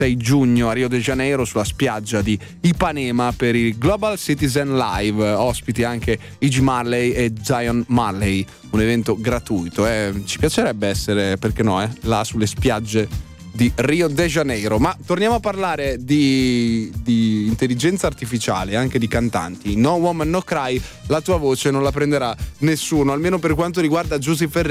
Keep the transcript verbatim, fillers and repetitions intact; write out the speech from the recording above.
sei giugno a Rio de Janeiro sulla spiaggia di Ipanema per il Global Citizen Live, ospiti anche Iggy Marley e Zion Marley, un evento gratuito. Eh. Ci piacerebbe essere, perché no, eh, là sulle spiagge di Rio de Janeiro. Ma torniamo a parlare di, di intelligenza artificiale, anche di cantanti. No Woman No Cry, la tua voce non la prenderà nessuno, almeno per quanto riguarda Giusy Ferreri.